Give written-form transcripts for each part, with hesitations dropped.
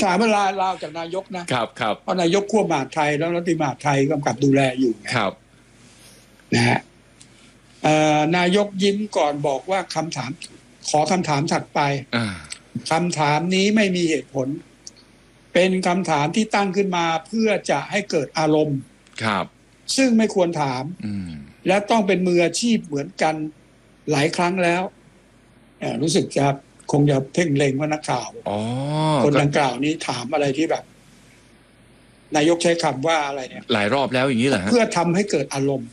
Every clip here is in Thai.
ถามว่าลาออกจากนายกนะครับครับเพราะนายกควบมหาดไทยแล้วรัฐมนตรีมหาดไทยกำกับดูแลอยู่ครับนะฮะนายกยิ้มก่อนบอกว่าคำถามขอคำถามถัดไปคำถามนี้ไม่มีเหตุผลเป็นคำถามที่ตั้งขึ้นมาเพื่อจะให้เกิดอารมณ์ครับซึ่งไม่ควรถามและต้องเป็นมืออาชีพเหมือนกันหลายครั้งแล้วรู้สึกจะคงจะเพ่งเล็งว่านักข่าวคนดังกล่าวนี้ถามอะไรที่แบบนายกใช้คำว่าอะไรเนี่ยหลายรอบแล้วอย่างนี้เหรอเพื่อทำให้เกิดอารมณ์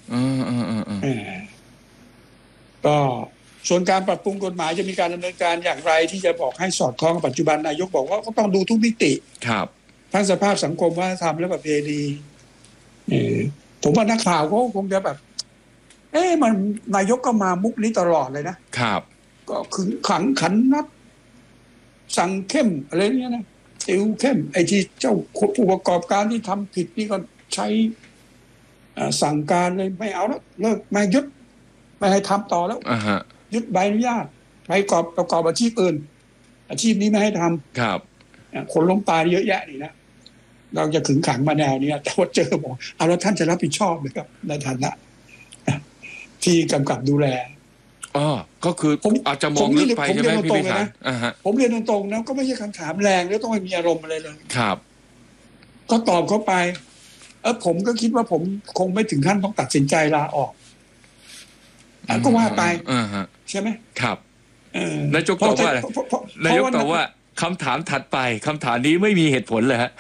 ก็ส่วนการปรับปรุงกฎหมายจะมีการดำเนินการอย่างไรที่จะบอกให้สอดคล้องกับปัจจุบันนายกบอกว่าก็ต้องดูทุกมิติครับทั้งสภาพสังคมวัฒนธรรมและประเพณีผมว่านักข่าวก็คงจะแบบมันนายกก็มามุกนี้ตลอดเลยนะครับก็ขึงขังขันนัดสั่งเข้มอะไรเงี้ยนะติวเข้มไอ้ที่เจ้าผู้ประกอบการที่ทำผิดนี่ก็ใช้สั่งการเลยไม่เอาแล้วเลิกไม่ยึดไม่ให้ทำต่อแล้วยึดใบอนุญาตไปประกอบอาชีพอื่นอาชีพนี้ไม่ให้ทำครับคนล้มตายเยอะแยะนี่นะเราจะขึงขังมาแนวนี้แต่ว่าเจอบอกเอาแล้วท่านจะรับผิดชอบไหมครับในฐานะที่กำกับดูแลก็คือผมอาจจะมองลึกไปใช่ไหมพี่พิธาผมเรียนตรงๆนะก็ไม่ใช่คำถามแรงแล้วต้องไม่มีอารมณ์อะไรเลยครับก็ตอบเข้าไปผมก็คิดว่าผมคงไม่ถึงขั้นต้องตัดสินใจลาออกก็ว่าไปใช่ไหมครับนายกตอบว่านายกตอบว่าคำถามถัดไปคำถามนี้ไม่มีเหตุผลเลยฮะ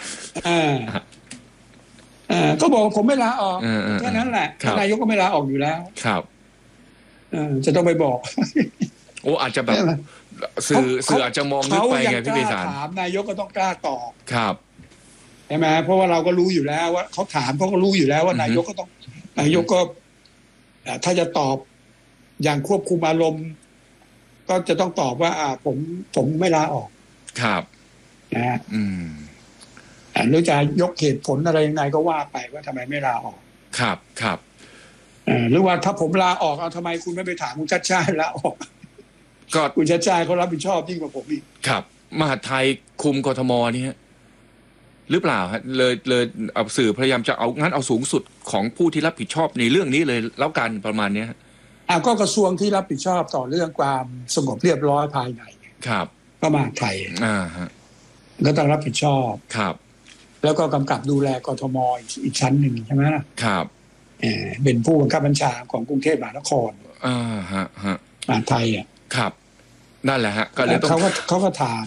ก็บอกผมไม่ลาออกแค่นั้นแหละนายกก็ไม่ลาออกอยู่แล้วครับจะต้องไปบอกโอ้อาจจะแบบสื่ออาจจะมองลึกไปไงพี่พิธาถามนายกก็ต้องกล้าตอบครับใช่ไหมเพราะว่าเราก็รู้อยู่แล้วว่าเขาถามเขาก็รู้อยู่แล้วว่านายกก็ต้องนายกก็ถ้าจะตอบอย่างควบคุมอารมณ์ก็จะต้องตอบว่าผมไม่ลาออกครับนะฮะหรือจะยกเหตุผลอะไรยังไงก็ว่าไปว่าทำไมไม่ลาออกครับครับหรือว่าถ้าผมลาออกเอาทำไมคุณไม่ไปถามคุณชัชชาติลาออกก็คุณชัชชาติเขารับผิดชอบยิ่งกว่าผมอีกครับมหาดไทยคุมกทมนี่ฮะหรือเปล่าฮะเลยเอาสื่อพยายามจะเอาสูงสุดของผู้ที่รับผิดชอบในเรื่องนี้เลยแล้วกันประมาณนี้ก็กระทรวงที่รับผิดชอบต่อเรื่องความสงบเรียบร้อยภายในครับก็มหาดไทยก็ต้องรับผิดชอบครับแล้วก็กำกับดูแลกทมอีกชั้นหนึ่งใช่ไหมล่ะครับเป็นผู้บังคับบัญชาของกรุงเทพมหานครมหาดไทยครับนั่นแหละฮะก็เลยต้องเขาก็ถาม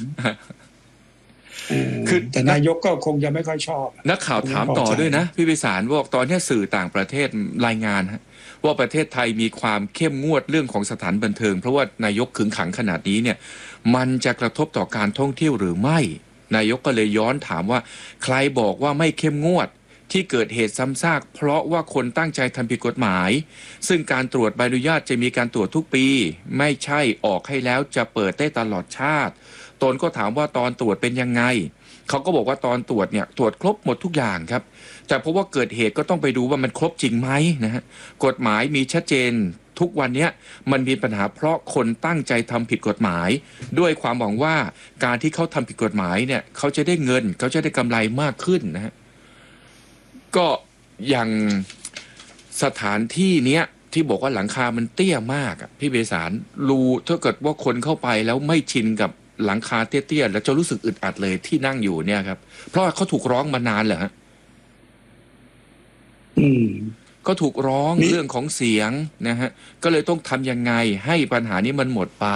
คือแต่นายกก็คงจะไม่ค่อยชอบนักข่าวถามต่อด้วยนะพี่พิสารบอกตอนนี้สื่อต่างประเทศรายงานฮะว่าประเทศไทยมีความเข้มงวดเรื่องของสถานบันเทิงเพราะว่านายกขึงขังขนาดนี้เนี่ยมันจะกระทบต่อการท่องเที่ยวหรือไม่นายกก็เลยย้อนถามว่าใครบอกว่าไม่เข้มงวดที่เกิดเหตุซ้ำซากเพราะว่าคนตั้งใจทำผิดกฎหมายซึ่งการตรวจใบอนุญาตจะมีการตรวจทุกปีไม่ใช่ออกให้แล้วจะเปิดได้ตลอดชาติตนก็ถามว่าตอนตรวจเป็นยังไงเขาก็บอกว่าตอนตรวจเนี่ยตรวจครบหมดทุกอย่างครับแต่เพราะว่าเกิดเหตุก็ต้องไปดูว่ามันครบจริงไหมนะฮะกฎหมายมีชัดเจนทุกวันนี้มันมีปัญหาเพราะคนตั้งใจทำผิดกฎหมายด้วยความหวังว่าการที่เขาทำผิดกฎหมายเนี่ยเขาจะได้เงินเขาจะได้กำไรมากขึ้นนะฮะก็อย่างสถานที่เนี้ยที่บอกว่าหลังคามันเตี้ยมากพี่เบสารรูถ้าเกิดว่าคนเข้าไปแล้วไม่ชินกับหลังคาเตี้ยๆแล้วจะรู้สึกอึดอัดเลยที่นั่งอยู่เนี่ยครับเพราะว่าเขาถูกร้องมานานเหรอฮะก็ถูกร้องเรื่องของเสียงนะฮะก็เลยต้องทำยังไงให้ปัญหานี้มันหมดไป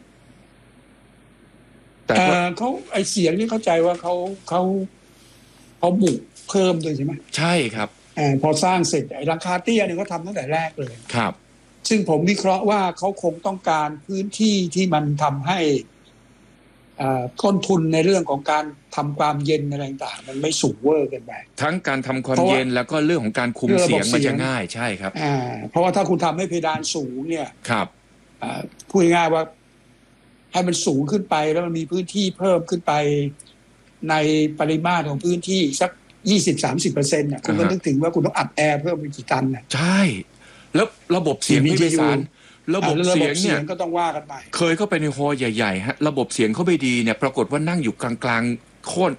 แต่เขาไอเสียงนี่เข้าใจว่าเขาบุกเพิ่มด้วยใช่ไหมใช่ครับพอสร้างเสร็จไอหลังคาเตี้ยเนี่ยเขาทำตั้งแต่แรกเลยครับซึ่งผมวิเคราะห์ว่าเขาคงต้องการพื้นที่ที่มันทำให้ต้นทุนในเรื่องของการทำความเย็นอะไรต่างๆมันไม่สูงเวอร์เกินไปทั้งการทำความเย็นแล้วก็เรื่องของการคุมเสียงมันจะง่ายใช่ครับเพราะว่าถ้าคุณทำให้เพดานสูงเนี่ยครับพูดง่ายๆว่าให้มันสูงขึ้นไปแล้วมันมีพื้นที่เพิ่มขึ้นไปในปริมาตรของพื้นที่สัก 20-30% เนี่ยคุณก็นึกถึงว่าคุณต้องอัดแอร์เพิ่มไปกี่ตันเนี่ยใช่แล้วระบบเสียงที่ไม่สารระบบเสียงเนี่ยก็ต้องว่ากันไปเคยเข้าไปในฮอลล์ใหญ่ๆฮะระบบเสียงเขาไม่ดีเนี่ยปรากฏว่านั่งอยู่กลางๆโค่น